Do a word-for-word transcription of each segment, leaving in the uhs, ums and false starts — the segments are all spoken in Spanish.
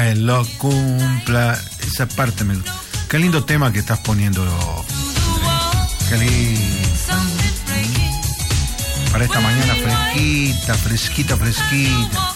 Lo cumpla. Esa parte me gusta. Qué lindo tema que estás poniendo. Qué lindo. Para esta mañana fresquita, fresquita, fresquita.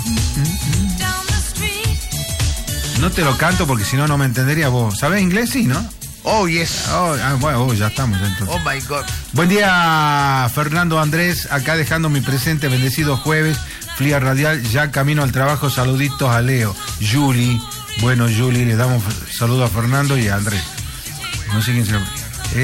No te lo canto porque si no, no me entendería vos. ¿Sabés inglés? Sí, ¿no? Oh, yes. Oh, ah, bueno, oh, ya estamos entonces. Oh, my God. Buen día, Fernando Andrés. Acá dejando mi presente, bendecido jueves. Flia Radial, ya camino al trabajo. Saluditos a Leo. Julie. Bueno, Julie, le damos saludos a Fernando y a Andrés. No sé quién se llama.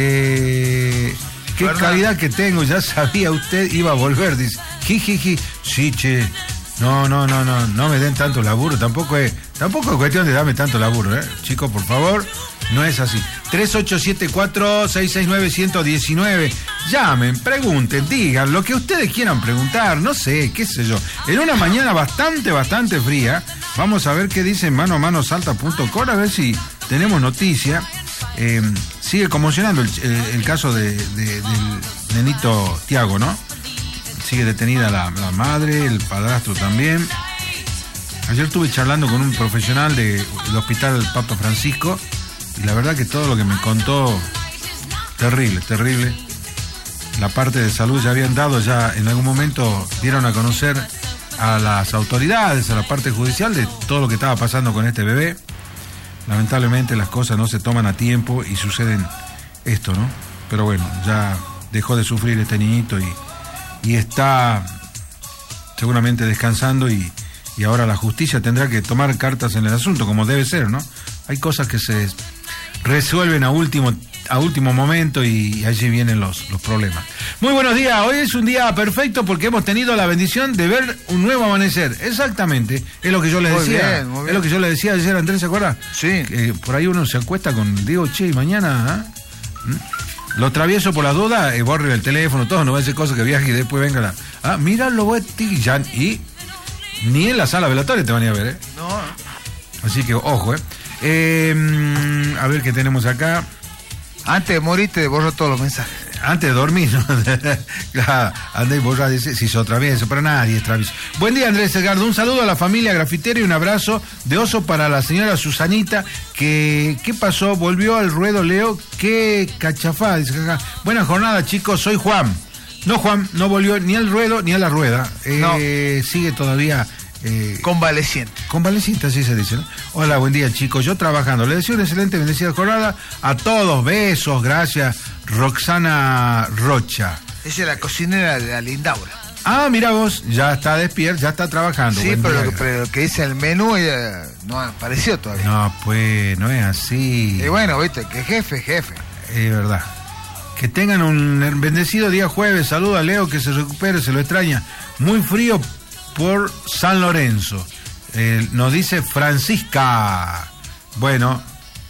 Eh, qué Fernando. Calidad que tengo. Ya sabía usted iba a volver. Dice, jijiji. Sí, che. No, no, no, no. No me den tanto laburo. Tampoco es, tampoco es cuestión de darme tanto laburo, ¿eh? Chicos, por favor. No es así. tres ocho siete cuatro seis seis nueve uno uno nueve. Llamen, pregunten, digan lo que ustedes quieran preguntar. No sé, qué sé yo. En una mañana bastante, bastante fría. Vamos a ver qué dice mano a mano salta punto com. A ver si tenemos noticia. Eh, sigue conmocionando el, el, el caso de, de, del nenito Tiago, ¿no? Sigue detenida la, la madre, el padrastro también. Ayer estuve charlando con un profesional de, del hospital Papa Francisco. Y la verdad que todo lo que me contó, terrible, terrible. La parte de salud ya habían dado, ya en algún momento dieron a conocer a las autoridades, a la parte judicial, de todo lo que estaba pasando con este bebé. Lamentablemente las cosas no se toman a tiempo y suceden esto, ¿no? Pero bueno, ya dejó de sufrir este niñito y, y está seguramente descansando y, y ahora la justicia tendrá que tomar cartas en el asunto, como debe ser, ¿no? Hay cosas que se resuelven a último, a último momento y allí vienen los, los problemas. Muy buenos días, hoy es un día perfecto porque hemos tenido la bendición de ver un nuevo amanecer. Exactamente, es lo que yo les muy decía. Bien, muy bien. Es lo que yo le decía ayer, Andrés, ¿se acuerda? Sí. Que por ahí uno se acuesta con, digo, che, y mañana, ¿eh? Lo travieso por las dudas, eh, borre el teléfono, todo, no va a ser cosa que viaje y después venga la... Ah, mira, lo voy a... Y ni en la sala velatoria te van a ir a ver, ¿eh? No. Así que, ojo, ¿eh? Eh, a ver qué tenemos acá. Antes de morir te borro todos los mensajes. Antes de dormir, ¿no? Andrés borra, dice, si sos travieso, para nadie es travieso. Buen día, Andrés Edgardo. Un saludo a la familia grafitera y un abrazo de oso para la señora Susanita. Que, ¿qué pasó? Volvió al ruedo, Leo. Qué cachafá, dice acá. Buena jornada, chicos. Soy Juan. No, Juan, no volvió ni al ruedo ni a la rueda. Eh, no. Sigue todavía... Eh, convaleciente. Convaleciente, así se dice, ¿no? Hola, buen día, chicos. Yo trabajando. Les deseo una excelente, bendecida jornada a todos. Besos, gracias. Roxana Rocha. Ella es la cocinera de la Lindaura. Ah, mira vos, ya está despierta, ya está trabajando. Sí, pero lo, que, pero lo que dice el menú ella no apareció todavía. No, pues, no es así. Y bueno, viste, que jefe, jefe. Es verdad. Que tengan un bendecido día jueves. Saluda a Leo, que se recupere, se lo extraña. Muy frío por San Lorenzo. Eh, nos dice Francisca. Bueno.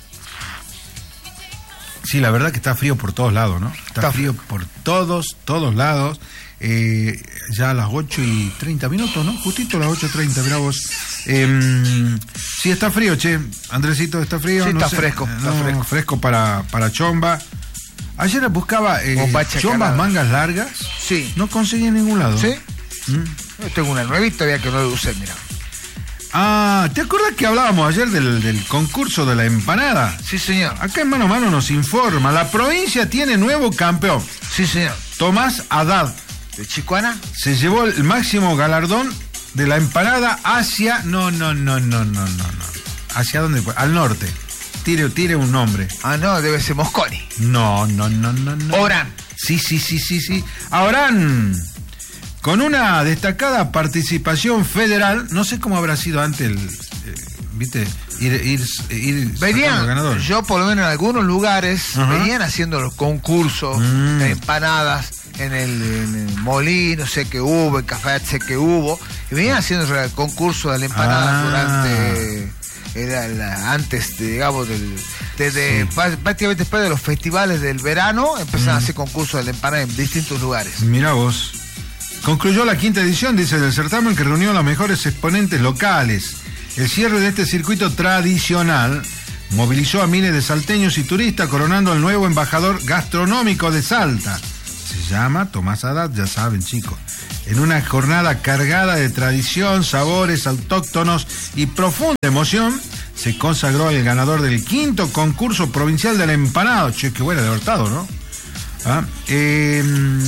Sí, la verdad que está frío por todos lados, ¿no? Está, está frío por todos, todos lados. Eh, ya a las ocho y treinta minutos, ¿no? Justito a las ocho y treinta, mirá vos. Eh, sí, está frío, che. Andresito, ¿está frío? Sí, no está sé. fresco. No, está fresco. Fresco para, para chomba. Ayer buscaba eh, chombas mangas largas. Sí. No conseguí en ningún lado. ¿Sí? ¿Mm? Yo tengo una nuevita todavía que no la usé, mira. Ah, ¿te acuerdas que hablábamos ayer del, del concurso de la empanada? Sí, señor. Acá en Mano a Mano nos informa, la provincia tiene nuevo campeón. Sí, señor. Tomás Haddad. ¿De Chicoana? Se llevó el máximo galardón de la empanada hacia... No, no, no, no, no, no, no. ¿Hacia dónde? Al norte. Tire, tire un nombre. Ah, no, debe ser Mosconi. No, no, no, no, no. Orán. Sí, sí, sí, sí, sí. Orán. Con una destacada participación federal, no sé cómo habrá sido antes el, eh, viste, ir, ir, ir venían, ganadores. Yo por lo menos en algunos lugares uh-huh. venían haciendo los concursos mm. de empanadas en el, en el Molino, sé que hubo, en Café sé que hubo, y venían haciendo el concurso de la empanada ah. durante, era la, antes, digamos, del, desde sí. prácticamente después de los festivales del verano, empezaron mm. a hacer concursos de la empanada en distintos lugares. Mirá vos. Concluyó la quinta edición, dice, del certamen que reunió a los mejores exponentes locales. El cierre de este circuito tradicional movilizó a miles de salteños y turistas, coronando al nuevo embajador gastronómico de Salta. Se llama Tomás Haddad, ya saben, chicos. En una jornada cargada de tradición, sabores autóctonos y profunda emoción, se consagró el ganador del quinto concurso provincial del empanado. Che, qué buena de Hurtado, ¿no? ¿Ah? Eh,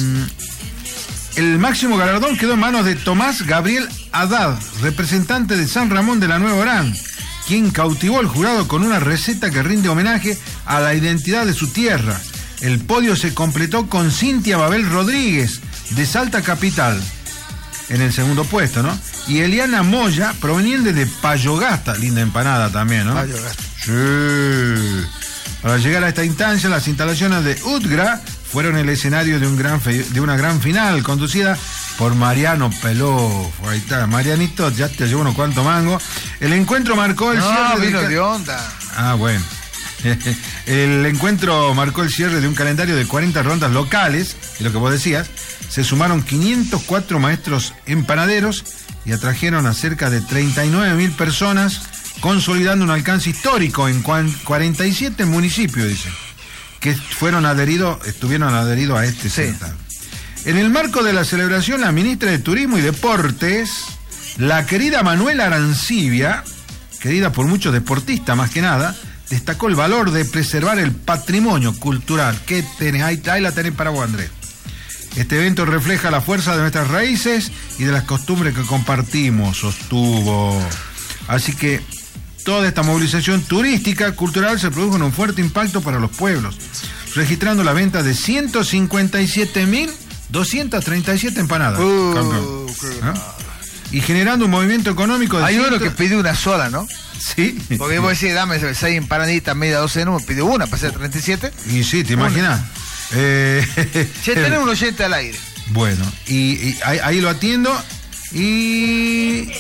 el máximo galardón quedó en manos de Tomás Gabriel Haddad, representante de San Ramón de la Nueva Orán, quien cautivó al jurado con una receta que rinde homenaje a la identidad de su tierra. El podio se completó con Cintia Babel Rodríguez, de Salta Capital, en el segundo puesto, ¿no? Y Eliana Moya, proveniente de Payogasta, linda empanada también, ¿no? Payogasta. Sí. Para llegar a esta instancia, las instalaciones de UTGRA fueron el escenario de, un gran fe, de una gran final, conducida por Mariano Peló. Ahí está, Marianito, ya te llevo unos cuantos mangos. El encuentro marcó el no, cierre vino de... de onda. Ah, bueno. El encuentro marcó el cierre de un calendario de cuarenta rondas locales, y lo que vos decías, se sumaron quinientos cuatro maestros empanaderos y atrajeron a cerca de treinta y nueve mil personas, consolidando un alcance histórico en cuarenta y siete municipios, dice, que fueron adheridos, estuvieron adheridos a este sí. certamen. En el marco de la celebración, la ministra de Turismo y Deportes, la querida Manuela Arancibia, querida por muchos deportistas más que nada, destacó el valor de preservar el patrimonio cultural. ¿Qué tenés? Ahí, ahí la tenés para vos, Andrés. Este evento refleja la fuerza de nuestras raíces y de las costumbres que compartimos, sostuvo. Así que toda esta movilización turística, cultural, se produjo en un fuerte impacto para los pueblos, registrando la venta de ciento cincuenta y siete mil doscientas treinta y siete empanadas. Uh, ¿Ah? Y generando un movimiento económico de... Hay ciento... uno que pidió una sola, ¿no? Sí. Porque vos decís, dame seis empanaditas, media docena, me pidió una para hacer treinta y siete. Y sí, ¿te imaginas? Eh, che, tenés un oyente al aire. Bueno, y, y ahí, ahí lo atiendo y...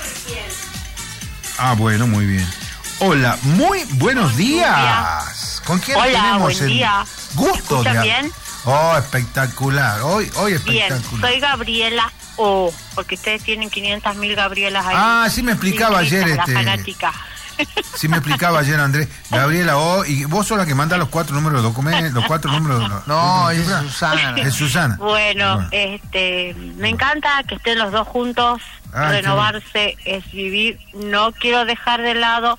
Ah, bueno, muy bien. Hola, muy buenos días. ¿Con quién Hola, tenemos buen el día. gusto de... bien? Oh, espectacular. Hoy, hoy Bien, espectacular. soy Gabriela O, porque ustedes tienen quinientas mil Gabrielas ahí. Ah, sí me explicaba ayer La este... fanática. Sí me explicaba ayer Andrés. Gabriela O, y vos sos la que manda los cuatro números de documentos, los cuatro números... de- No, de- es Susana. Es Susana. Bueno, Bueno. este, me encanta que estén los dos juntos. Ah, Renovarse es vivir. No quiero dejar de lado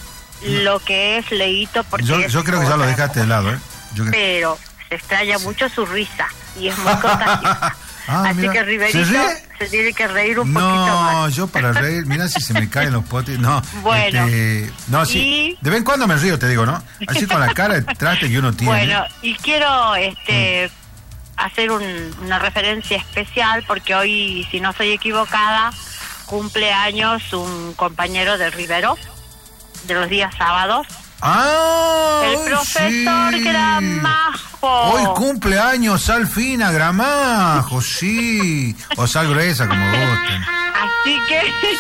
lo que es Leito, porque Yo, es yo creo que ya lo otra dejaste de cosa. lado, ¿eh? Yo creo- Pero se extraña mucho su risa y es muy contagiosa. Ah, Así mira. que Riverito ¿Se ríe? se tiene que reír un poquito No, más. yo para reír, mira si se me caen los potes. No, Bueno, este, no, sí. y- De vez en cuando me río, te digo, ¿no? Así con la cara de traste que uno tiene. Bueno, y quiero este hacer un- una referencia especial porque hoy, si no estoy equivocada, cumple años un compañero de Rivero, de los días sábados, ¡Ah! el profesor sí. Gramajo. Hoy cumpleaños Salfina Gramajo, sí. O Sal Gruesa, como gusten. Así que...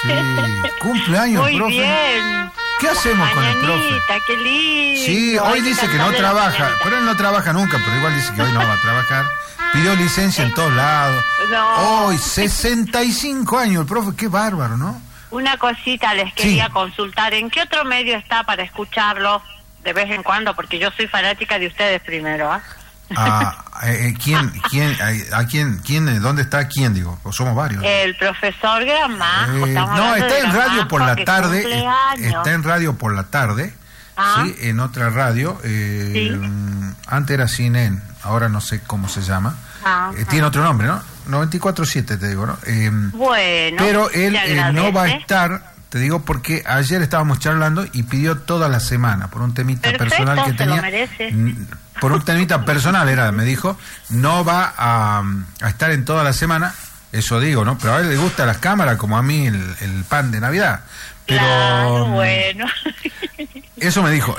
Sí, cumpleaños, Muy profe. bien. ¿Qué hacemos con el profe? Mañanita, qué lindo. Sí, hoy Hay dice que no cantarle la trabaja, mañanita. pero él no trabaja nunca, pero igual dice que hoy no va a trabajar. Pidió licencia en todos lados. No. Hoy, sesenta y cinco años, el profe, qué bárbaro, ¿no? Una cosita les quería Sí. consultar. ¿En qué otro medio está para escucharlo de vez en cuando? Porque yo soy fanática de ustedes primero, ¿ah? Ah, eh, ¿quién, quién, a, a quién, quién, eh, dónde está quién, digo? Pues somos varios. El profesor Gramajo. Eh, estamos no, hablando está de en radio Gramajo, por la que tarde. cumple eh, años. Está en radio por la tarde. Ah. Sí, en otra radio. Eh, Sí. mm, Antes era Cinen, ahora no sé cómo se llama. Ah, Eh, ah. tiene otro nombre, ¿no? noventa y cuatro siete, te digo, ¿no? Eh, Bueno, Pero él se eh, no va a agradece. estar, te digo, porque ayer estábamos charlando y pidió toda la semana por un temita Perfecto, personal que se tenía. lo merece. N- Por un temita personal era, me dijo, no va a, a estar en toda la semana, eso digo, ¿no? Pero a él le gusta las cámaras como a mí el, el pan de Navidad. Pero Claro, bueno. eso me dijo.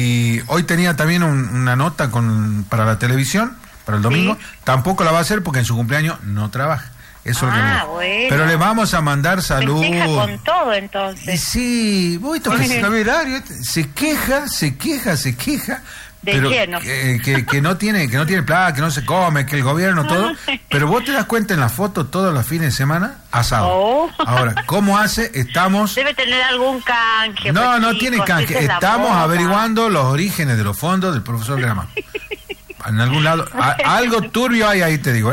Y hoy tenía también un- una nota con para la televisión, para el domingo. Sí. Tampoco la va a hacer porque en su cumpleaños no trabaja. Eso es lo que me Ah, dijo. bueno. Pero le vamos a mandar salud. Festeja con todo, Y entonces. sí, vos viste que se, Solidario, se queja, se queja, se queja. ¿De pero quién? que, que, que no tiene que no tiene plata, que no se come, que el gobierno todo. Pero vos te das cuenta en la foto todos los fines de semana, asado. Oh. Ahora, ¿cómo hace? Estamos... Debe tener algún canje. No, pues, no chicos, tiene esa canje. es la Estamos moda. averiguando los orígenes de los fondos del profesor Grama. En algún lado. A- algo turbio hay ahí, te digo, ¿eh?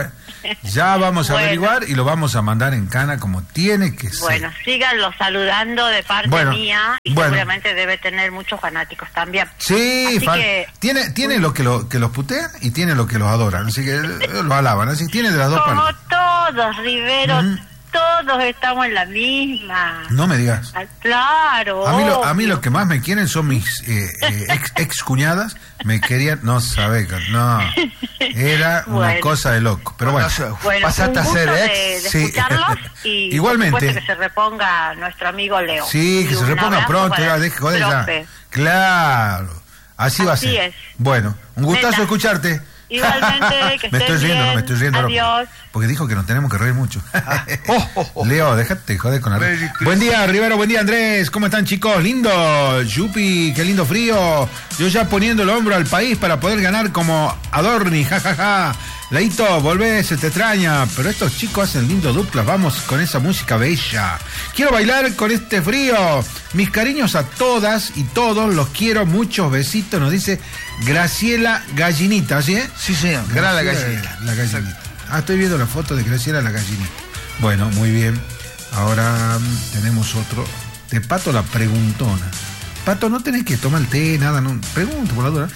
Ya vamos a Bueno. averiguar y lo vamos a mandar en cana como tiene que ser. Bueno, síganlo saludando de parte Bueno, mía y bueno. seguramente debe tener muchos fanáticos también. Sí, Así fan- que- tiene tiene lo que lo, que los putean y tiene lo que los adoran, así que eh, lo alaban, así que tiene de las dos Como partes. todos, Rivero, Ujú. todos estamos en la misma. No me digas. Ah, claro. A mí, lo, a mí obvio. lo que más me quieren son mis eh, eh, ex, ex cuñadas. Me querían, no sabés, no. Era una Bueno. cosa de loco. Pero bueno, No sé, Bueno, pasaste un a ser gusto ex. de, de Sí. escucharlos y Igualmente. por supuesto que se reponga nuestro amigo Leo. sí, que Y se un reponga abrazo pronto, para ya, el deje joder ya. profe. Claro, así va a Así ser. es. Bueno, un gustazo Neta. escucharte. Igualmente, que me estoy estés riendo, no bien. me estoy riendo. ahora, Adiós. Porque dijo que nos tenemos que reír mucho. Oh, oh, oh. Leo, déjate joder con la Merry risa. Christmas. Buen día, Rivero, buen día, Andrés. ¿Cómo están, chicos? Lindo, Yupi, qué lindo frío. Yo ya poniendo el hombro al país para poder ganar como Adorni, jajaja. Leito, volvés, se te extraña. Pero estos chicos hacen lindo duplas. Vamos con esa música bella. Quiero bailar con este frío. Mis cariños a todas y todos. Los quiero. Muchos besitos. Nos dice Graciela Gallinita, ¿sí? eh? Sí, señor, gran la Graciela, gallinita. La gallinita. Ah, estoy viendo la foto de Graciela la gallinita. Bueno, muy bien. Ahora mm, tenemos otro. De Pato la preguntona. Pato, no tenés que tomar el té, nada, no. Pregunto por la duda.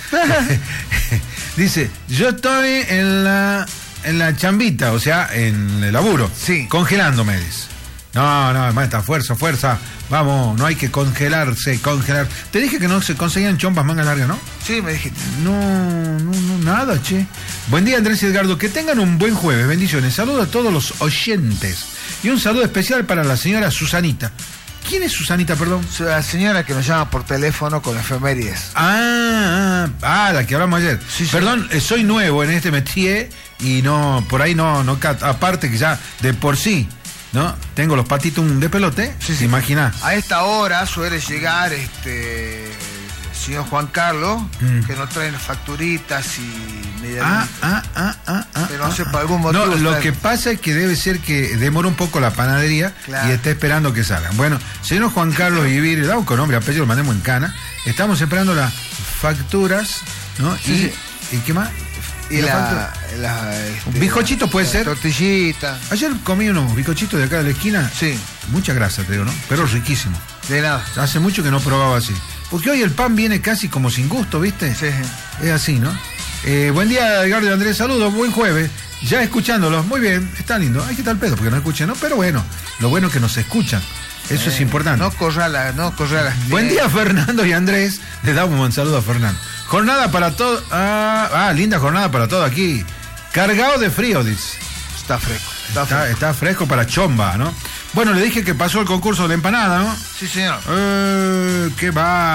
Dice, yo estoy en la en la chambita, o sea, en el laburo. Sí. Congelándome, dice. No, no, maestra, fuerza, fuerza. Vamos, no hay que congelarse, congelar. Te dije que no se conseguían chompas manga larga, ¿no? Sí, me dijiste. No, no, no, nada, che. Buen día, Andrés y Edgardo. Que tengan un buen jueves. Bendiciones. Saludos a todos los oyentes. Y un saludo especial para la señora Susanita. ¿Quién es Susanita, perdón? Soy la señora que nos llama por teléfono con efemérides. Ah, ah, ah, la que hablamos ayer. Sí, sí. Perdón, eh, soy nuevo en este métier y no, por ahí no, no, cat- aparte que ya de por sí, ¿no? Tengo los patitos de pelote, Sí, sí. ¿se imagina? A esta hora suele llegar este el señor Juan Carlos, Mm. que nos trae facturitas y Ah, medianitas. ah, ah, ah, ah. Pero no ah, sé, ah. por algún motivo No, lo está- que pasa es que debe ser que demora un poco la panadería Claro. y está esperando que salgan. Bueno, señor Juan Carlos Vivir, damos con nombre y apellido, lo mandemos en cana. Estamos esperando las facturas, ¿no? Sí, y, sí. ¿y qué más? Y la la, factura. la, este, ¿Un bizcochito puede la ser? Tortillita. Ayer comí unos bizcochitos de acá de la esquina. Sí, Mucha grasa, te digo, ¿no? Pero riquísimo. de nada. Hace mucho que no probaba así. Porque hoy el pan viene casi como sin gusto, ¿viste? Sí, sí. Es así, ¿no? Eh, buen día, Edgardo y Andrés, saludos, buen jueves. Ya escuchándolos, muy bien, está lindo. Hay que estar pedo porque no escuchen, ¿no? Pero bueno, lo bueno es que nos escuchan. Eso es Eh, importante. No corrala, no corrala. Buen día, Fernando y Andrés. Les damos un saludo a Fernando. Jornada para todo. Ah, ah, linda jornada para todo aquí. Cargado de frío, dice. Está fresco. Está Está, fresco. está fresco para chomba, ¿no? Bueno, le dije que pasó el concurso de la empanada, ¿no? Sí, señor. Eh, ¿Qué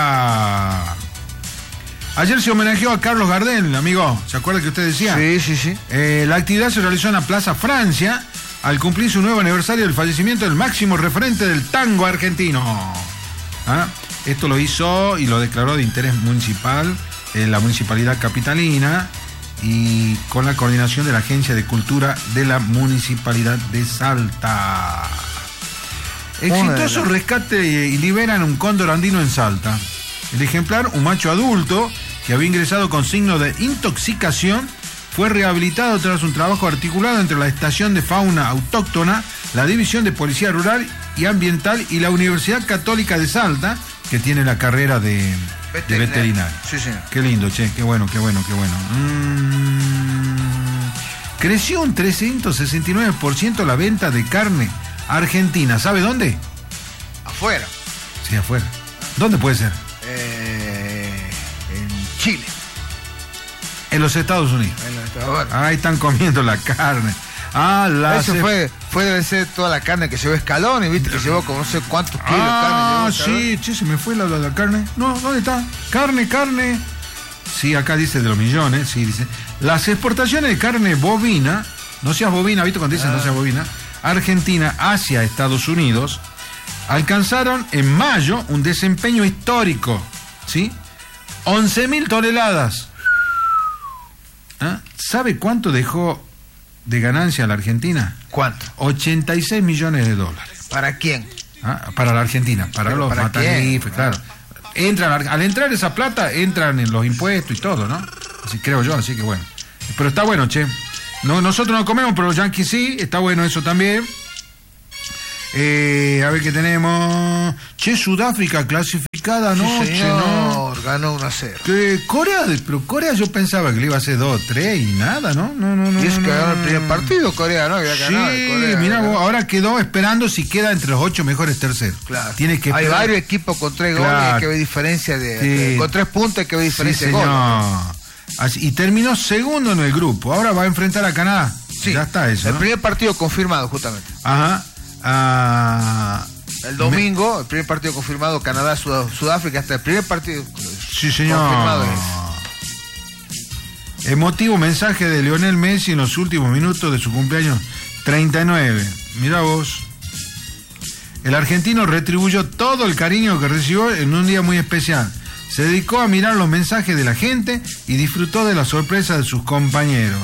va? Ayer se homenajeó a Carlos Gardel, amigo. ¿Se acuerda que usted decía? Sí, sí, sí. Eh, la actividad se realizó en la Plaza Francia al cumplir su nuevo aniversario del fallecimiento del máximo referente del tango argentino. ¿Ah? Esto lo hizo y lo declaró de interés municipal en la municipalidad capitalina y con la coordinación de la Agencia de Cultura de la Municipalidad de Salta. Exitoso las- rescate y liberan un cóndor andino en Salta. El ejemplar, un macho adulto que había ingresado con signos de intoxicación, fue rehabilitado tras un trabajo articulado entre la Estación de Fauna Autóctona, la División de Policía Rural y Ambiental y la Universidad Católica de Salta, que tiene la carrera de, de Veterinario. veterinario. Sí, señor. Qué lindo, che, qué bueno, qué bueno, qué bueno. Mm, creció un trescientos sesenta y nueve por ciento la venta de carne argentina. ¿Sabe dónde? Afuera. Sí, afuera. ¿Dónde puede ser? Eh, en Chile. En los Estados Unidos. En los Estados Unidos. Ahí están comiendo la carne. Ah, la Eso ce- fue, fue debe ser toda la carne que llevó Escalón y viste que llevó como no sé cuántos kilos Ah, de carne. llevó sí, che, se me fue la, la, la carne. No, ¿dónde está? Carne, carne. Sí, acá dice de los millones, sí, dice. Las exportaciones de carne bovina, no seas bovina, ¿viste cuando dicen Ah. no seas bovina? Argentina hacia Estados Unidos, alcanzaron en mayo un desempeño histórico, ¿sí? once mil toneladas. ¿Ah? ¿Sabe cuánto dejó de ganancia la Argentina? ¿Cuánto? ochenta y seis millones de dólares. ¿Para quién? Ah, para la Argentina, para Pero los ¿para matarifes, quién? claro. Entran, al entrar esa plata, entran en los impuestos y todo, ¿no? Así creo yo, así que bueno. Pero está bueno, che. No, nosotros no comemos, pero los yankees sí, está bueno eso también. Eh, a ver qué tenemos. Che, Sudáfrica clasificada anoche, sí, ¿no? Ganó uno a cero. Que Corea, pero Corea yo pensaba que le iba a hacer dos, tres y nada, ¿no? No, no, no. Y es no, que ganó no, el primer partido Corea, ¿no? Había sí, ganado Corea, mira ¿no? vos, ahora quedó esperando si queda entre los ocho mejores terceros. Claro. Tiene que hay esperar. varios equipos con tres Claro. goles, hay que ver diferencia de, Sí. de- con tres puntos hay que ver diferencia Sí, de goles. señor. Así, y terminó segundo en el grupo. Ahora va a enfrentar a Canadá. Sí. Ya está eso, El ¿no? primer partido confirmado, justamente. Ajá. Ah, El domingo, el primer partido confirmado, Canadá, Sud- Sudáfrica, hasta el primer partido sí, señor. confirmado es. Emotivo mensaje de Lionel Messi en los últimos minutos de su cumpleaños treinta y nueve. Mirá vos. El argentino retribuyó todo el cariño que recibió en un día muy especial. Se dedicó a mirar los mensajes de la gente y disfrutó de la sorpresa de sus compañeros.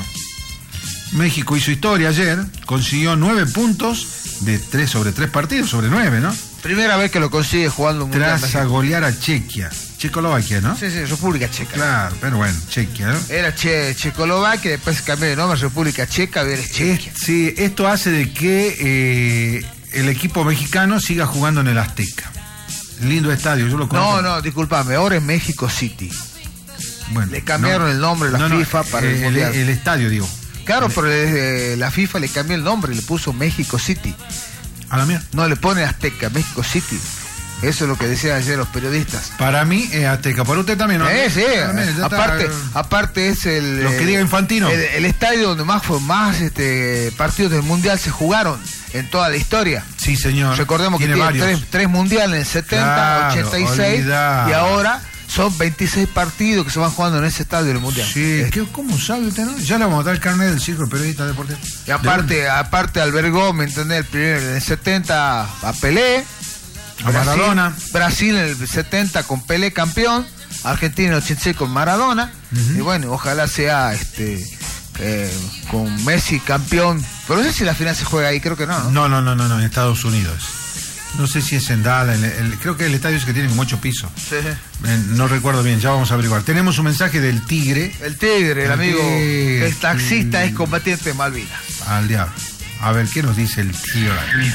México hizo historia ayer, consiguió nueve puntos de tres sobre tres partidos, sobre nueve, ¿no? Primera vez que lo consigue jugando un mundial. Tras a golear a Chequia. Checoslovaquia, ¿no? Sí, sí, República Checa. Claro, pero bueno, Chequia, ¿no? Era che, Checoslovaquia, después cambió de nombre a República Checa, ahora es Chequia. Es- sí, esto hace de que eh, el equipo mexicano siga jugando en el Azteca. Lindo estadio, yo lo conozco. No, no, discúlpame, ahora es México City. Bueno, Le cambiaron no, el nombre a la no, no, FIFA para el el, mundial. el estadio, digo. Claro, pero eh, la FIFA le cambió el nombre, le puso México City. A la mierda. No le pone Azteca, México City. Eso es lo que decían ayer los periodistas. Para mí es Azteca, para usted también, ¿no? Eh, sí, También, ya está. aparte, aparte es el... Lo que eh, diga Infantino. El, el estadio donde más fue más este, partidos del mundial se jugaron en toda la historia. Sí, señor. Recordemos que tiene tiene varios. tres, tres mundiales en el setenta, Claro, ochenta y seis olvidá. y ahora son veintiséis partidos que se van jugando en ese estadio del mundial. Sí, Eh, ¿qué- ¿cómo sabe usted, no? Ya le vamos a dar el carnet del circo periodista deportivo. Y aparte, aparte albergó, ¿me entendés? El primer, en el setenta a Pelé, A Maradona. Brasil en el setenta con Pelé campeón, Argentina en el ochenta y seis con Maradona, Ujú. y bueno, ojalá sea este eh, con Messi campeón, pero no sé si la final se juega ahí, creo que no, ¿no? No, no, no, no, no, en Estados Unidos. No sé si es en Dallas, el- el- creo que el estadio es que tiene como ocho pisos. Sí, sí. Eh, no recuerdo bien, ya vamos a averiguar. Tenemos un mensaje del Tigre El Tigre, el El amigo, Tigre. que es taxista, es combatiente de Malvinas. al diablo. A ver, ¿qué nos dice el Tigre?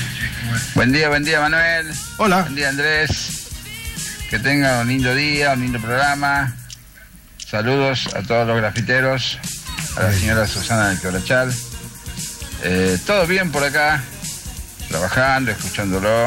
Buen día, buen día Manuel. Hola. Buen día Andrés. Que tengan un lindo día, un lindo programa. Saludos a todos los grafiteros, a la señora Susana del Quebrachal. Eh, todo bien por acá, trabajando, escuchándolo.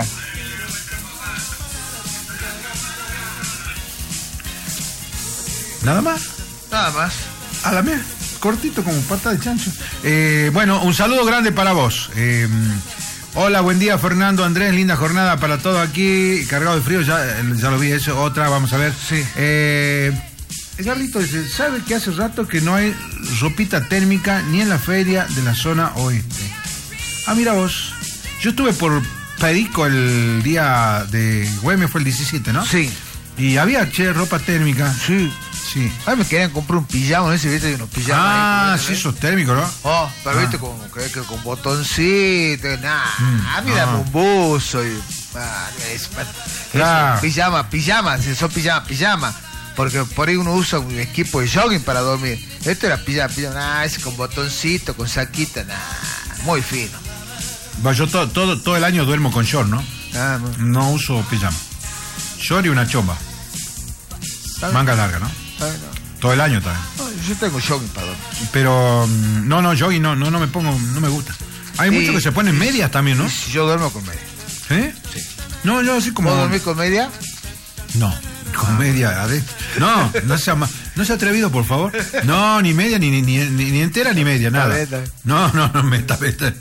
¿Nada más? Nada más. A la mía, cortito como pata de chancho. Eh, bueno, un saludo grande para vos. Eh, hola, buen día Fernando, Andrés, linda jornada para todo aquí, cargado de frío, ya, ya lo vi eso, otra, vamos a ver. Sí. Eh, Carlito dice, ¿sabe que hace rato que no hay ropita térmica ni en la feria de la zona oeste? Ah, mira vos, yo estuve por Perico el día de Güemes, fue el diecisiete, ¿no? Sí. Y había, che, ropa térmica. Sí. Sí. Ay, me querían comprar un pijama, no sé si viste hay unos pijamas. Ah, ahí, sí, ¿ves? eso es térmico, ¿no? Oh, pero Ah. viste con, que, que con botoncito, nada. Mm, Ah, mira, ah. un buzo y. Ah, es, Claro. eso, pijama, pijama, si son pijama, pijama. Porque por ahí uno usa un equipo de jogging para dormir. Esto era pijama, pijama, nah, ese con botoncito, con saquita, nah, muy fino. Va, yo todo, todo, todo el año duermo con short, ¿no? Ah, no. No uso pijama. Short y una chomba. ¿Está bien? Manga larga, ¿no? Está bien, no. Todo el año también. No, yo tengo jogging para dormir. Pero mm, no, no, jogging no, no, no me pongo, no me gusta. Hay Y- muchos que se ponen medias también, ¿no? Y si yo duermo con media. ¿Eh? Sí. No, yo así como. ¿Puedo dormir con media? No, con media adentro. No, no sea ma- no sea atrevido, por favor. No, ni media, ni, ni, ni, ni entera, ni media, nada. Está bien, está No, no, no, me está, me está.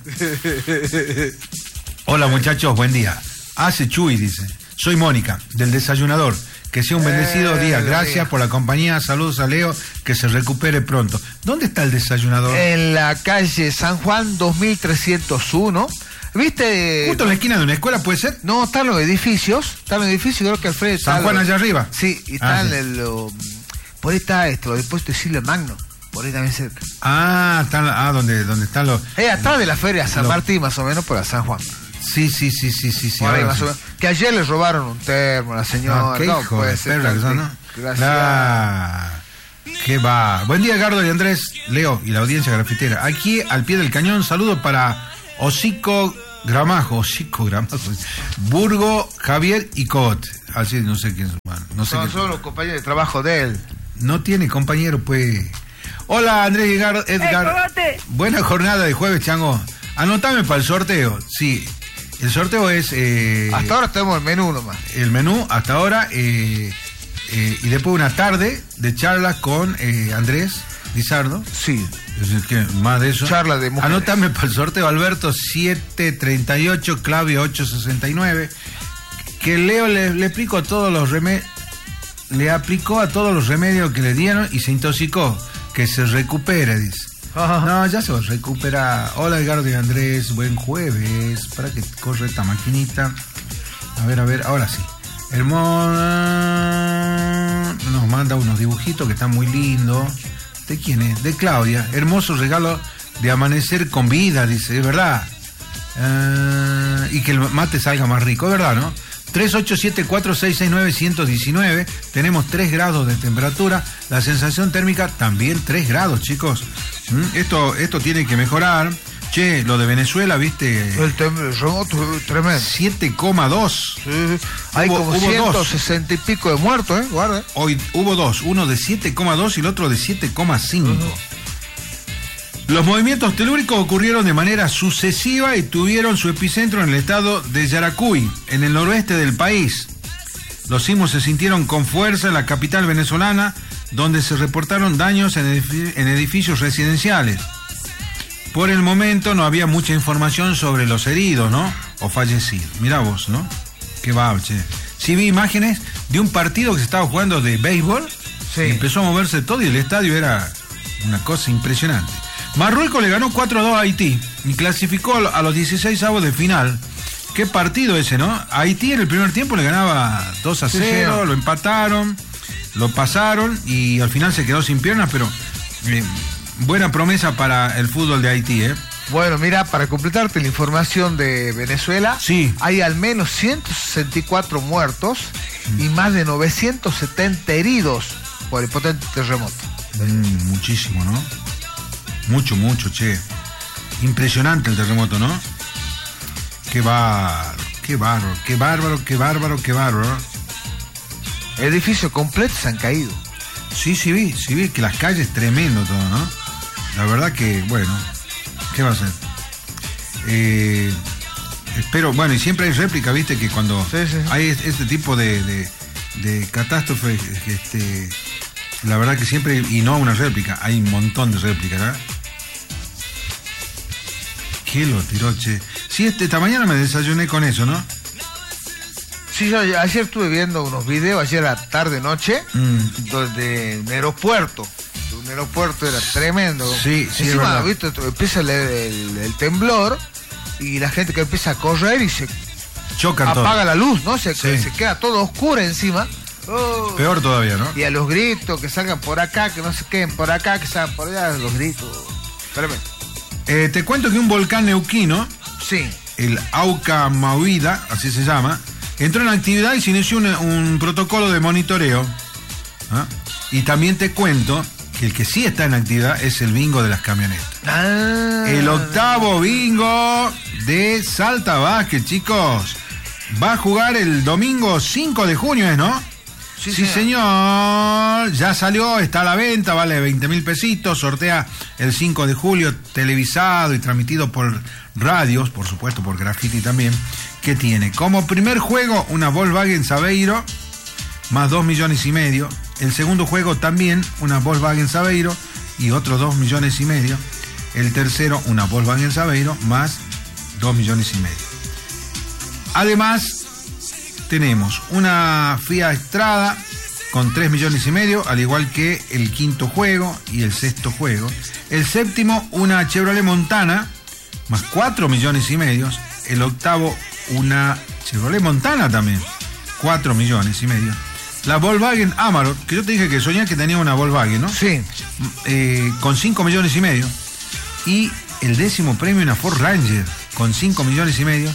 Hola muchachos, buen día. Hace Chuy, dice. Soy Mónica, del desayunador. Que sea un bendecido Eh, día. buen Gracias día. por la compañía. Saludos a Leo. Que se recupere pronto. ¿Dónde está el desayunador? En la calle San Juan dos mil trescientos uno. ¿Viste? Justo en la esquina de una escuela, ¿puede ser? No, están los edificios. Están los edificios, creo que Alfredo. está San Juan lo- allá arriba. Sí, y está Ah, en sí. el. lo- por ahí está esto, los depósitos de Silvio Magno. Por ahí también cerca. Ah, están, ah, donde, donde están los. Eh, atrás de la feria San Lo- Martín, más o menos, por la San Juan. Sí, sí, sí, sí, sí, sí. Por ahí ahora más sí. o menos. Que ayer le robaron un termo a la señora. Ah, qué ¿Cómo hijo puede de ser perra que tan- son, ¿no? Gracias. Claro. ¿Qué va? Buen día, Gardo y Andrés, Leo y la audiencia grafitera. Aquí, al pie del cañón, saludo para Hocico Gramajo, Hocico Gramajo, Burgo, Javier y Cot. Así, no sé quién es, no sé. No, quién son los compañeros de trabajo de él. No tiene compañero, pues. Hola, Andrés y Edgar. Edgar. Eh, Buena jornada de jueves, chango. Anotame para el sorteo. Sí, el sorteo es... Eh, hasta ahora tenemos el menú nomás. El menú, hasta ahora, eh, eh, y después una tarde de charlas con eh, Andrés Lizardo. Sí. ¿Qué? Más de eso. Charla de mujeres. Anótame para el sorteo, Alberto siete treinta y ocho, Claudio ocho sesenta y nueve. Que Leo le, le aplicó a todos los remedios, le aplicó a todos los remedios que le dieron y se intoxicó. Que se recupere, dice. Ajá. No, ya se recupera. Hola, Edgardo y Andrés, buen jueves. Para que corre esta maquinita. A ver, a ver, ahora sí. Hermoso. Nos manda unos dibujitos que están muy lindos. ¿De quién es? De Claudia. Hermoso regalo de amanecer con vida, dice. Es verdad. Uh, y que el mate salga más rico, es verdad, ¿no? tres ocho siete cuatro seis seis nueve uno uno nueve. Tenemos tres grados de temperatura. La sensación térmica también tres grados, chicos. ¿Mm? Esto, esto tiene que mejorar. Che, lo de Venezuela, ¿viste? El terremoto es tremendo. siete coma dos. Sí, sí. Hay hubo, como hubo ciento sesenta y pico de muertos, ¿eh? Guarda. Hoy hubo dos. Uno de siete coma dos y el otro de siete coma cinco. Uh-huh. Los movimientos telúricos ocurrieron de manera sucesiva y tuvieron su epicentro en el estado de Yaracuy, en el noroeste del país. Los sismos se sintieron con fuerza en la capital venezolana, donde se reportaron daños en, edific- en edificios residenciales. Por el momento no había mucha información sobre los heridos, ¿no? O fallecidos. Mirá vos, ¿no? Qué va, che. Sí vi imágenes de un partido que se estaba jugando de béisbol. Sí. Y empezó a moverse todo y el estadio era una cosa impresionante. Marruecos le ganó cuatro a dos a Haití y clasificó a los dieciséis avos de final. Qué partido ese, ¿no? Haití en el primer tiempo le ganaba dos a cero, sí, lo empataron, lo pasaron y al final se quedó sin piernas, pero eh, buena promesa para el fútbol de Haití, ¿eh? Bueno, mira, para completarte la información de Venezuela, sí, hay al menos ciento sesenta y cuatro muertos mm. y más de novecientos setenta heridos por el potente terremoto. Mm, muchísimo, ¿no? Mucho, mucho, che. Impresionante el terremoto, ¿no? Qué bárbaro, qué bárbaro, qué bárbaro, qué bárbaro, qué bárbaro. Edificios completos se han caído. Sí, sí vi, sí vi que las calles, tremendo todo, ¿no? La verdad que, bueno, ¿qué va a hacer? Eh, espero, bueno, y siempre hay réplica, ¿viste? Que cuando sí, sí. hay este tipo de, de, de catástrofes, este... La verdad que siempre, y no una réplica, hay un montón de réplicas, ¿verdad? ¿Qué lo tiró, che? Sí, este, esta mañana me desayuné con eso, ¿no? Sí, yo ayer estuve viendo unos videos, ayer a tarde, noche, mm. de un aeropuerto. Un aeropuerto era tremendo. Sí, sí, encima, es ¿viste? Empieza el, el, el temblor y la gente que empieza a correr y se chocan apaga todo. La luz, ¿no? Se, sí. se queda todo oscuro encima. Oh. Peor todavía, ¿no? Y a los gritos, que salgan por acá, que no se queden por acá, que salgan por allá, los gritos. Tremendo. Eh, te cuento que un volcán neuquino, sí, el Aucamahuida, así se llama, entró en actividad y se inició un, un protocolo de monitoreo. ¿Ah? Y también te cuento que el que sí está en actividad es el bingo de las camionetas. Ah. El octavo bingo de Salta Vázquez, chicos. Va a jugar el domingo cinco de junio, ¿es, no? Sí, sí, señor. Ya salió, está a la venta, vale veinte mil pesitos. Sortea el cinco de julio, televisado y transmitido por radios, por supuesto, por Graffiti también. Que tiene como primer juego una Volkswagen Saveiro, más dos millones y medio. El segundo juego también una Volkswagen Saveiro y otros dos millones y medio. El tercero una Volkswagen Saveiro, más dos millones y medio. Además, tenemos una Fiat Strada con tres millones y medio, al igual que el quinto juego y el sexto juego. El séptimo, una Chevrolet Montana, más cuatro millones y medio. El octavo, una Chevrolet Montana también, cuatro millones y medio. La Volkswagen Amarok, que yo te dije que soñé que tenía una Volkswagen, ¿no? Sí. Eh, con cinco millones y medio. Y el décimo premio, una Ford Ranger, con cinco millones y medio.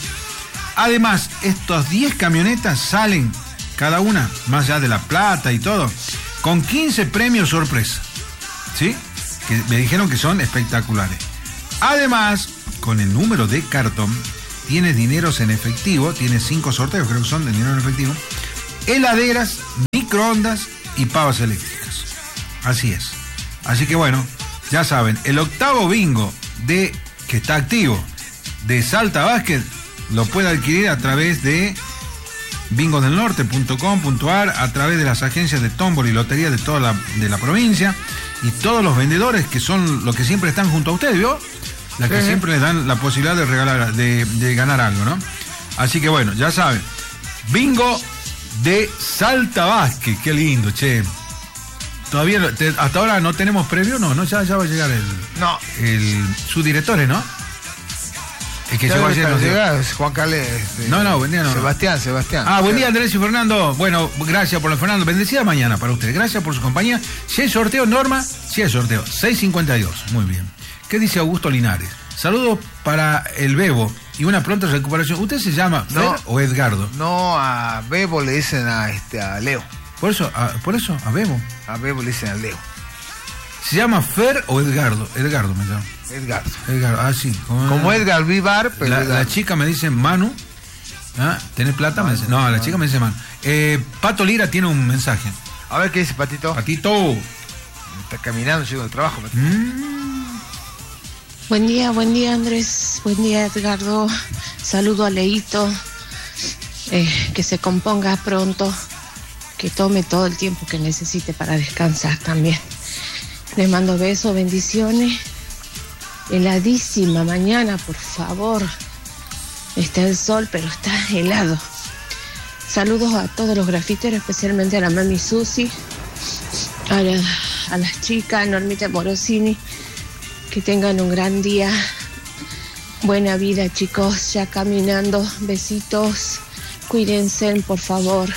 Además, estas diez camionetas salen, cada una, más allá de la plata y todo, con quince premios sorpresa. ¿Sí? Que me dijeron que son espectaculares. Además, con el número de cartón, tienes dineros en efectivo, tienes cinco sorteos, creo que son de dinero en efectivo, heladeras, microondas y pavas eléctricas. Así es. Así que bueno, ya saben, el octavo bingo de que está activo de Salta Basket lo puede adquirir a través de bingo del norte punto com punto a r, a través de las agencias de tómbola y lotería de toda la, de la provincia, y todos los vendedores que son los que siempre están junto a ustedes, ¿vio? Las que uh-huh. siempre les dan la posibilidad de regalar, de, de ganar algo, ¿no? Así que bueno, ya saben, bingo de Salta Basket, qué lindo, che. Todavía, te, hasta ahora no tenemos previo, no, no, ya, ya va a llegar el, no. el subdirector, ¿no? El que ya llegó ayer. No llega, es Juan Carlos. Este, no, no, buen día, no. Sebastián, Sebastián. Ah, buen día, Andrés y Fernando. Bueno, gracias por lo Fernando. Bendecida mañana para ustedes. Gracias por su compañía. Si hay sorteo, Norma, si hay sorteo. seis cincuenta y dos. Muy bien. ¿Qué dice Augusto Linares? Saludos para el Bebo y una pronta recuperación. ¿Usted se llama Fer no, o Edgardo? No, a Bebo le dicen a este a Leo. Por eso, a, por eso, a Bebo. A Bebo le dicen a Leo. ¿Se llama Fer o Edgardo? Edgardo me llama. Edgardo. Edgardo, ah, sí. Como, como Edgar Vivar, pero. La, la chica me dice Manu. ¿Ah? ¿Tenés plata? Manu, me dice, no, Manu. La chica me dice Manu. Eh, Pato Lira tiene un mensaje. A ver qué dice Patito. Patito. Está caminando, sigo el trabajo, Patito. Mm. Buen día, buen día, Andrés. Buen día, Edgardo. Saludo a Leito. Eh, que se componga pronto. Que tome todo el tiempo que necesite para descansar también. Les mando besos, bendiciones. Heladísima mañana, por favor. Está el sol, pero está helado. Saludos a todos los grafiteros, especialmente a la mami Susi, a, la, a las chicas, Normita Morosini. Que tengan un gran día. Buena vida, chicos. Ya caminando. Besitos. Cuídense, por favor.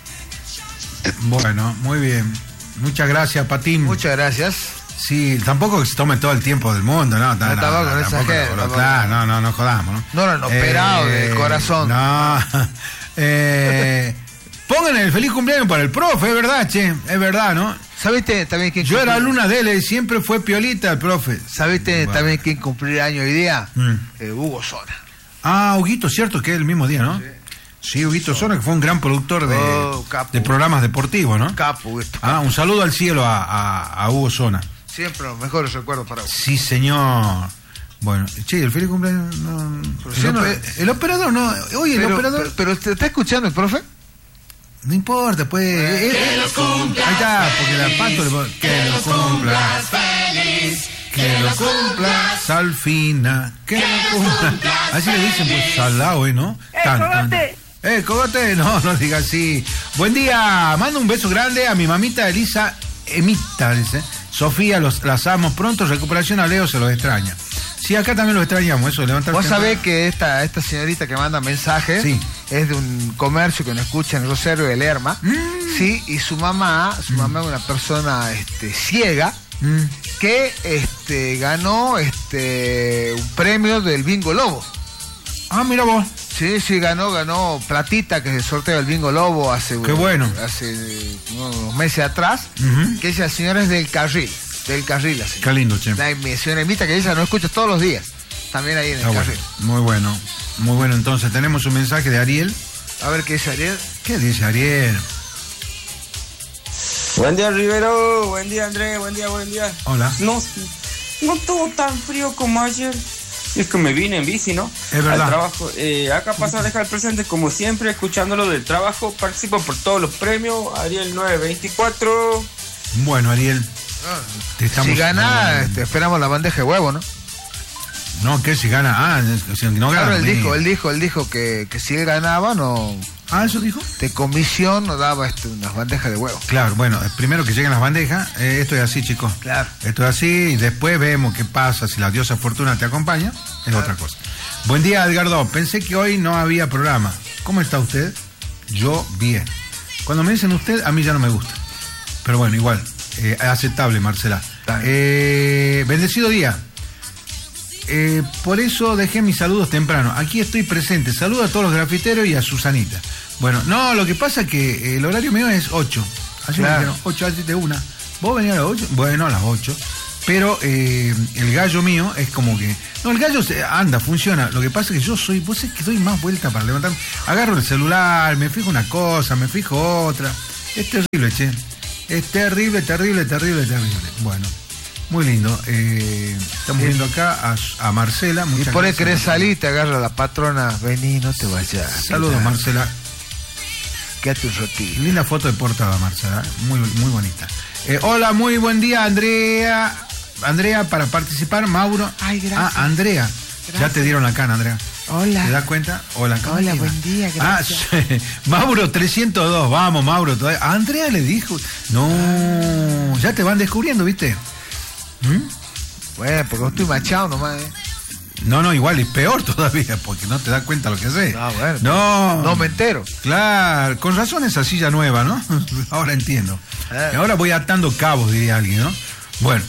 Bueno, muy bien. Muchas gracias, Patín. Muchas gracias. Sí, tampoco que se tome todo el tiempo del mundo, ¿no? No, no, no, no, exagero, no, claro, no, no, no jodamos, ¿no? No, no, no, operado eh, del corazón. No. eh, pongan el feliz cumpleaños para el profe, es verdad, che, es verdad, ¿no? ¿Sabiste también quién Yo era alumna de él y siempre fue piolita el profe. ¿Sabiste bueno. también quién cumplir año hoy día? Mm. Eh, Hugo Zona. Ah, Huguito, cierto que es el mismo día, ¿no? Sí. Sí, Huguito Zona, que fue un gran productor de, oh, de programas deportivos, ¿no? Capo, Huguito. Ah, un saludo al cielo a, a, a Hugo Zona. Siempre los mejores recuerdos para Hugo. Sí, señor. Bueno, che, el feliz cumpleaños. No, el, no, oper, el operador, no. Oye, el pero, operador. Pero, pero, ¿está escuchando el profe? No importa, pues. Eh, que lo cumplas. Ahí está, porque la pato le que lo cumplas. Feliz. Que lo cumplas, Alfina. Que lo cumplas. Así le dicen, pues, salado, ¿eh? ¿No? ¡Eh, tan, tan. Eh, cogote, no, no diga así. Buen día, mando un beso grande a mi mamita Elisa Emita, dice. Sofía, los, las amo pronto, recuperación a Leo, se los extraña. Sí, acá también los extrañamos, eso, levantar. Vos sabés que esta, esta señorita que manda mensajes sí. es de un comercio que nos escucha en Rosario de Lerma, mm. sí, y su mamá, su mm. mamá es una persona este, ciega, mm. que este, ganó este, un premio del Bingo Lobo. Ah, mira vos. Sí, sí, ganó, ganó platita, que es el sorteo del Bingo Lobo hace, Qué bueno. hace unos meses atrás, uh-huh. que esa señora es del Carril, del Carril. Así. Qué lindo, che. La señora Emita, que ella nos escucha todos los días, también ahí en el ah, Carril. Bueno. Muy bueno, muy bueno. Entonces, tenemos un mensaje de Ariel. A ver, ¿qué dice Ariel? ¿Qué dice Ariel? Buen día, Rivero. Buen día, Andrés. Buen día, buen día. Hola. No, no estuvo tan frío como ayer. Es que me vine en bici, ¿no? Es verdad. Al trabajo. Eh, acá pasa a dejar presente, como siempre, escuchándolo del trabajo. Participo por todos los premios. Ariel nueve veinticuatro. Bueno, Ariel. Te estamos... Si gana, te esperamos la bandeja de huevo, ¿no? No, que si gana. Ah, si no gana. Claro, él dijo, él dijo, él dijo que, que si él ganaba, no. Ah, ¿eso dijo? De comisión nos daba este, unas bandejas de huevo. Claro, bueno, primero que lleguen las bandejas, eh, esto es así, chicos. Claro. Esto es así, y después vemos qué pasa, si la diosa Fortuna te acompaña, es claro. otra cosa. Buen día, Edgardo. Pensé que hoy no había programa. ¿Cómo está usted? Yo bien. Cuando me dicen usted, a mí ya no me gusta. Pero bueno, igual, eh, aceptable, Marcela. Eh, bendecido día. Eh, por eso dejé mis saludos temprano. Aquí estoy presente. Saludo a todos los grafiteros y a Susanita. Bueno, no, lo que pasa es que el horario mío es ocho. Así Claro. me dijeron, ocho, así de una. ¿Vos venís a las ocho? Bueno, a las ocho. Pero eh, el gallo mío es como que... No, el gallo se, anda, funciona. Lo que pasa es que yo soy... Vos es que doy más vuelta para levantarme. Agarro el celular, me fijo una cosa, me fijo otra. Es terrible, che. Es terrible, terrible, terrible, terrible. Bueno, muy lindo. Eh, estamos viendo acá a, a Marcela. Y Muchas por ahí gracias. querés salir, te agarra la patrona, vení, no te vayas. Saludos, Mira, Marcela. Quédate un ratito. Linda foto de portada, Marcela. Muy, muy bonita. Eh, hola, muy buen día, Andrea. Andrea, para participar, Mauro. Ay, gracias. Ah, Andrea. Ya te dieron la cana, Andrea. Hola. ¿Te das cuenta? Hola, ¿cómo Hola, te va? buen día, gracias. Ah, sí. Mauro trescientos dos, vamos, Mauro. Todavía. A Andrea le dijo. No, ya te van descubriendo, ¿viste? ¿Mm? Bueno, porque estoy machado nomás, ¿eh? No, no, igual, y peor todavía, porque no te das cuenta lo que haces. Ah, bueno. No. No me entero. Claro, con razón esa silla nueva, ¿no? Ahora entiendo. Eh. Ahora voy atando cabos, diría alguien, ¿no? Bueno,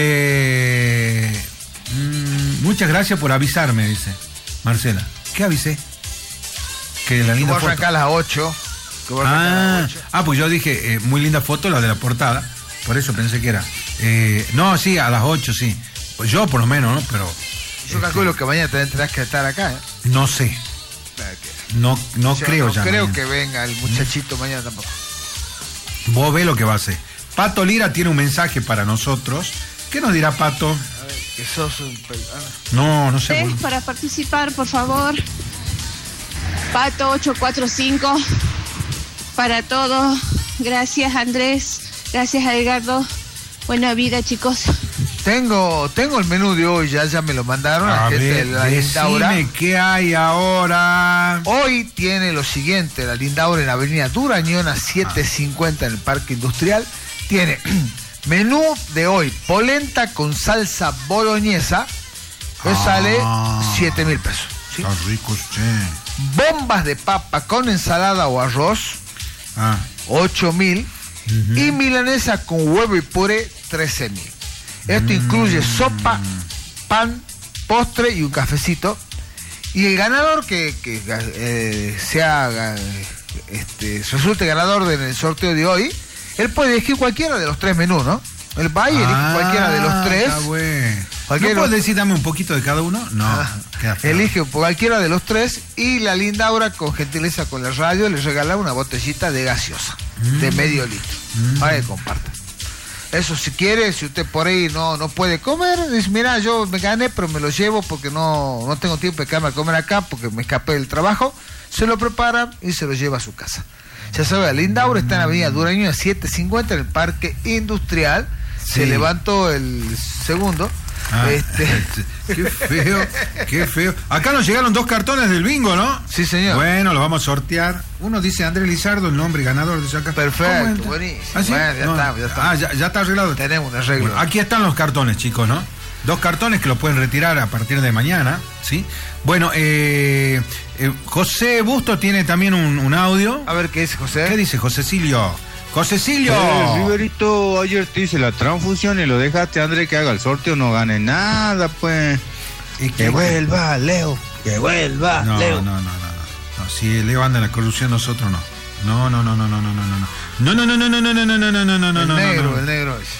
eh, mm, muchas gracias por avisarme, dice Marcela. ¿Qué avisé? Que la Que linda voy a foto. arrancar a las ocho. Que voy a arrancar a Ah, las ocho. ah, pues yo dije, eh, muy linda foto, la de la portada. Por eso pensé que era. Eh, no, sí, a las ocho, sí. Pues yo por lo menos, ¿no? Pero Yo calculo que mañana también tendrás que estar acá, ¿eh? no sé. No, no Yo creo no ya. creo mañana. que venga el muchachito mañana tampoco. Vos ve lo que va a hacer. Pato Lira tiene un mensaje para nosotros. ¿Qué nos dirá Pato? A ver, que sos un... pe- ah, No, no sé. Tres boludo. para participar, por favor. Pato ocho cuatro cinco. Para todos. Gracias, Andrés. Gracias, Edgardo. Buena vida, chicos. Tengo, tengo el menú de hoy, ya, ya me lo mandaron. La A gente ver, de la Lindaura. decime qué hay ahora. Hoy tiene lo siguiente, la Lindaura en la avenida Durañona setecientos cincuenta en el Parque Industrial. Tiene menú de hoy, polenta con salsa boloñesa, que Ah. sale siete mil pesos. ¿sí? Está rico, che. Bombas de papa con ensalada o arroz, Ah, ocho mil. Ujú. Y milanesa con huevo y puré, trece mil. Esto incluye sopa, pan, postre y un cafecito. Y el ganador que, que eh, sea eh, este, resulte ganador del sorteo de hoy, él puede elegir cualquiera de los tres menús, ¿no? Él va y elige Ah, cualquiera de los tres. está bueno. Cualquiera- ¿No puedes decir dame un poquito de cada uno? No, Ah, queda feo. elige cualquiera de los tres y la Lindaura, con gentileza con la radio, le regala una botellita de gaseosa de medio litro Mm. para que comparta. Eso, si quiere, si usted por ahí no, no puede comer, dice, mira, yo me gané, pero me lo llevo porque no, no tengo tiempo de quedarme a comer acá porque me escapé del trabajo, se lo prepara y se lo lleva a su casa. Ya sabe, la Lindaura está en la avenida Durañona setecientos cincuenta en el Parque Industrial. Se Sí. levantó el segundo. Ah, Este, qué feo, qué feo. Acá nos llegaron dos cartones del bingo, ¿no? Sí, señor. Bueno, los vamos a sortear. Uno dice Andrés Lizardo, el nombre ganador, dice acá. Perfecto, ¿Cómo entra? buenísimo. ¿Ah, sí? Bueno, ya No. está, ya está. Ah, ya, ya está arreglado. Tenemos un arreglo. Bueno, aquí están los cartones, chicos, ¿no? Dos cartones que los pueden retirar a partir de mañana, ¿sí? Bueno, eh, eh, José Busto tiene también un, un audio. A ver qué dice José. ¿Qué dice Josecilio? Josecilio. Eh, Riverito, ayer te hice la transfusión y lo dejaste a Andrés que haga el sorteo, no gane nada, pues. ¿Y Que vuelva, Leo, que vuelva, No, Leo. no, no, no, no. No, si Leo anda en la corrupción, nosotros no. No, no, no, no, no, no, no, no. No, no, no, no, no, no, no, no, no, no, no, no, no, El no, negro, no. el negro es.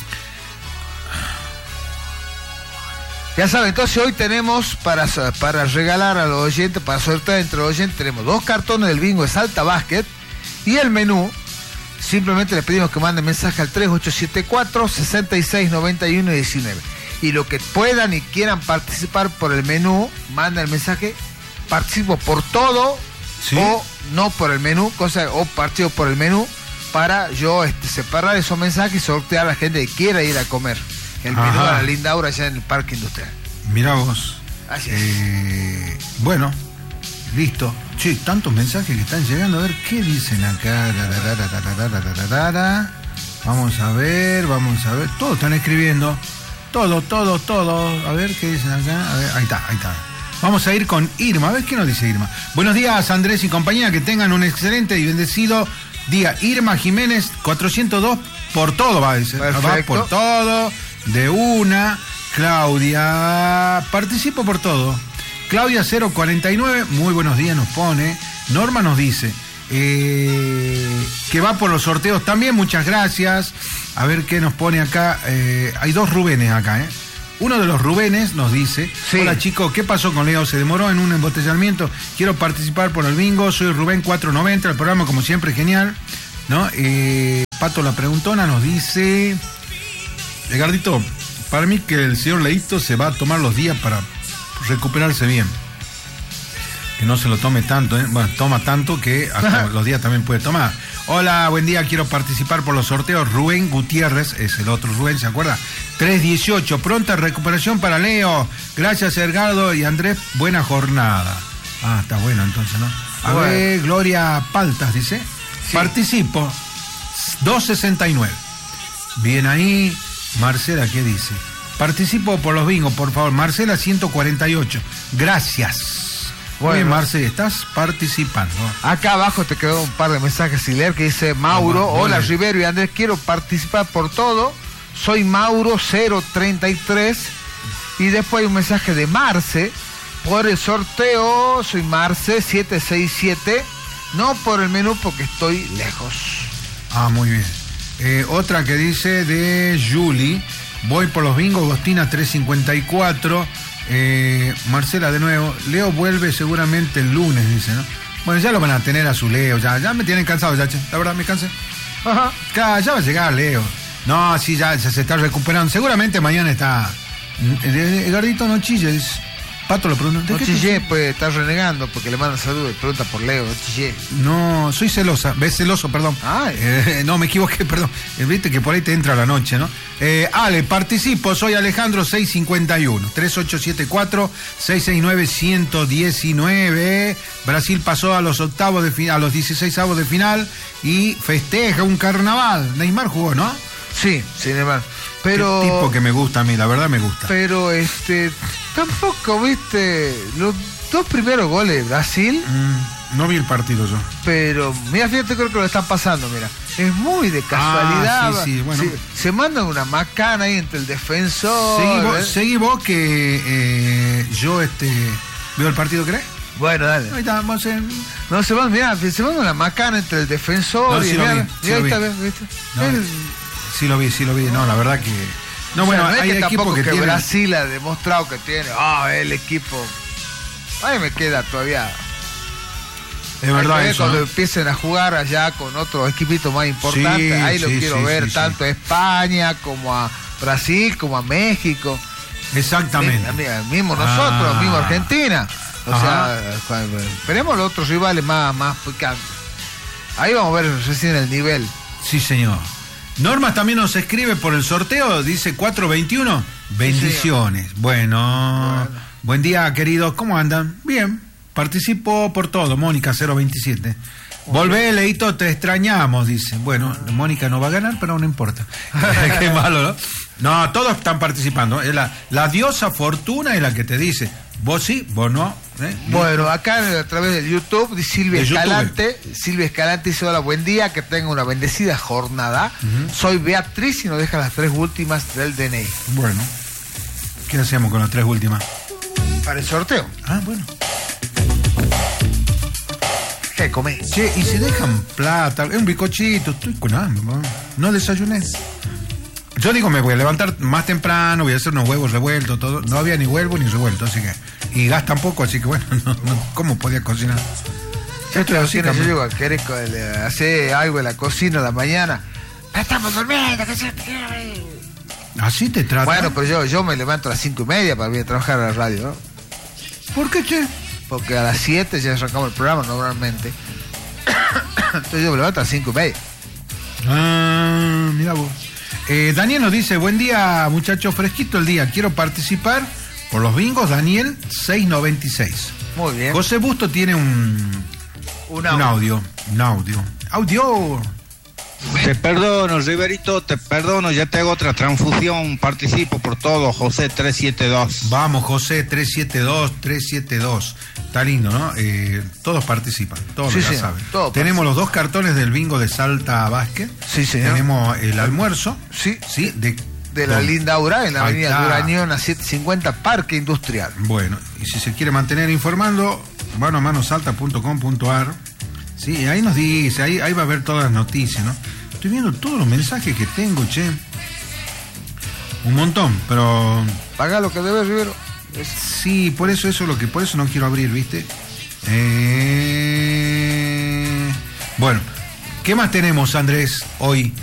Ya saben, entonces hoy tenemos para, para regalar a los oyentes, para sortear entre los oyentes, tenemos dos cartones del bingo de Salta Basket y el menú. Simplemente le pedimos que manden mensaje al tres ocho siete cuatro, seis seis nueve uno uno nueve. Y lo que puedan y quieran participar por el menú, manda el mensaje, participo por todo, Sí. o no por el menú, cosa, o participo por el menú, para yo este, separar esos mensajes y sortear a la gente que quiera ir a comer el menú Ajá. a la Lindaura allá en el Parque Industrial. Mira vos. Así es. Eh, bueno, listo. Che, tantos mensajes que están llegando. A ver qué dicen acá. Da, da, da, da, da, da, da, da, da, da. Vamos a ver, vamos a ver. Todos están escribiendo. Todo, todo, todo. A ver qué dicen acá. A ver, ahí está, ahí está. Vamos a ir con Irma. A ver qué nos dice Irma. Buenos días, Andrés y compañía. Que tengan un excelente y bendecido día. Irma Jiménez, cuatrocientos dos por todo, va a decir. Va Perfecto. por todo. De una. Claudia, participo por todo. Claudia cero cuarenta y nueve, muy buenos días nos pone. Norma nos dice, eh, que va por los sorteos también, muchas gracias. A ver qué nos pone acá. Eh, hay dos Rubénes acá, ¿eh? Uno de los Rubénes nos dice, sí. Hola chicos, ¿qué pasó con Leo? Se demoró en un embotellamiento, quiero participar por el bingo, soy Rubén cuatrocientos noventa, el programa como siempre genial, ¿no? Eh, Pato la Preguntona nos dice, Edgardito, para mí que el señor Leito se va a tomar los días para recuperarse bien. Que no se lo tome tanto, ¿eh? Bueno, toma tanto que hasta los días también puede tomar. Hola, buen día, quiero participar por los sorteos. Rubén Gutiérrez, es el otro Rubén, ¿se acuerda? tres dieciocho, pronta recuperación para Leo. Gracias, Edgardo y Andrés, buena jornada. Ah, está bueno entonces, ¿no? A bueno. ver, Gloria Paltas dice, sí. Participo, dos sesenta y nueve. Bien ahí, Marcela, ¿qué dice? Participo por los bingos, por favor. Marcela, ciento cuarenta y ocho. Gracias. Bueno, bien, Marce, estás participando. Acá abajo te quedó un par de mensajes sin leer que dice Mauro, oh, hola Rivero y Andrés, quiero participar por todo. Soy Mauro cero treinta y tres. Y después hay un mensaje de Marce. Por el sorteo, soy Marce siete seis siete. No por el menú porque estoy lejos. Ah, muy bien. Eh, otra que dice de Julie. Voy por los bingos, Agostina trescientos cincuenta y cuatro. Eh, Marcela de nuevo, Leo vuelve seguramente el lunes, dice, ¿no? Bueno, ya lo van a tener a su Leo, ya, ya me tienen cansado, ya, che, la verdad me cansé. Ajá. Ya, ya va a llegar Leo. No, sí, ya, ya se está recuperando. Seguramente mañana está. Edgardito, no chilles. Pato lo pregunta. No chillé, pues está renegando porque le mandan saludos y pregunta por Leo, no chillé. No, soy celosa, ves celoso, perdón. Ay. Eh, no, me equivoqué, perdón. Eh, Viste que por ahí te entra la noche, ¿no? Eh, Ale, participo, soy Alejandro seiscientos cincuenta y uno, tres ocho siete cuatro, seis seis nueve, uno uno nueve. Brasil pasó a los octavos de final, a los dieciséis avos de final y festeja un carnaval. Neymar jugó, ¿no? Sí, sí, Neymar. Pero qué tipo que me gusta a mí, la verdad me gusta. Pero este tampoco, viste, los dos primeros goles de Brasil. Mm, no vi el partido yo. Pero mira, fíjate, creo que lo están pasando, mira. Es muy de casualidad. Ah, sí, sí, bueno. Sí, se manda una macana ahí entre el defensor. Seguí vos, ¿eh? seguí vos que eh, yo este veo el partido, ¿crees? Bueno, dale. Ahí está, vamos en... No, se manda, mira, se manda una macana entre el defensor no, y sí mira, lo vi, mira, sí ahí lo está, vi. ¿viste? No, el... Sí lo vi, sí lo vi. No, la verdad que... No, o sea, bueno, no es hay que equipos que, que tienen... Brasil ha demostrado que tiene, ah, oh, el equipo... Ahí me queda todavía... Es verdad eso, cuando ¿no? empiecen a jugar allá con otro equipito más importante, sí, ahí lo sí, quiero sí, ver, sí, tanto sí. a España como a Brasil, como a México. Exactamente. Mira, mismo nosotros, ah. mismo Argentina. O Ajá. sea, esperemos los otros rivales más, más picantes. Ahí vamos a ver recién el nivel. Sí, señor. Norma también nos escribe por el sorteo, dice cuatro veintiuno. Bendiciones. Sí, bueno, bueno, buen día, queridos. ¿Cómo andan? Bien. Participo por todo, Mónica cero veintisiete. Volvé, Leito, te extrañamos, dice. Bueno, Mónica no va a ganar, pero no importa. Qué malo, ¿no? No, todos están participando. La, la diosa Fortuna es la que te dice, vos sí, vos no. ¿Eh? Bueno, acá a través del YouTube, Silvia de Escalante, YouTube. Silvia Escalante dice, hola, buen día, que tenga una bendecida jornada. Uh-huh. Soy Beatriz y nos deja las tres últimas del D N I. Bueno, ¿qué hacemos con las tres últimas? Para el sorteo. Ah, bueno. ¿Qué comés? Che, y si dejan plata, es un bizcochito, estoy con hambre, ¿no? No desayuné. Yo digo, me voy a levantar más temprano, voy a hacer unos huevos revueltos, todo. No había ni huevo ni revuelto, así que... Y gastan poco, así que bueno, no, no, ¿cómo podía cocinar? Yo estoy así, yo llego a querer hacer algo en la cocina de la mañana. Estamos durmiendo, que se... ¿Así te trata? Bueno, pero yo, yo me levanto a las cinco y media para ir a trabajar a la radio, ¿no? ¿Por qué, che? Porque a las siete ya arrancamos el programa normalmente. Entonces yo me levanto a las cinco y media. Ah, mira vos. Eh, Daniel nos dice, buen día, muchachos, fresquito el día. Quiero participar por los bingos, Daniel seiscientos noventa y seis. Muy bien. José Busto tiene un, un, audio. un audio. Un audio. Audio. Te perdono, Riverito, te perdono, ya te hago otra transfusión, participo por todo, José trescientos setenta y dos. Vamos, José trescientos setenta y dos, trescientos setenta y dos. Está lindo, ¿no? Eh, todos participan, todos sí, ya sí, saben. Todo Tenemos los dos cartones del bingo de Salta Básquet. Sí, señor. Tenemos el almuerzo. Sí. Sí, de, de la linda Aura, en la Ahí avenida está. Durañón a setecientos cincuenta, Parque Industrial. Bueno, y si se quiere mantener informando, mano a mano salta punto com punto ar. Sí, ahí nos dice, ahí, ahí va a ver todas las noticias, ¿no? Estoy viendo todos los mensajes que tengo, che. Un montón, pero... Paga lo que debes, Rivero. Es... Sí, por eso, eso es lo que, por eso no quiero abrir, ¿viste? Eh... Bueno, ¿qué más tenemos, Andrés, hoy?